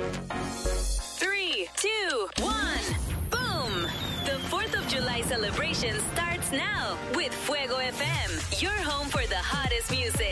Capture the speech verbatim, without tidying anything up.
Three, two, one, boom! The fourth of July celebration starts now with Fuego F M, your home for the hottest music.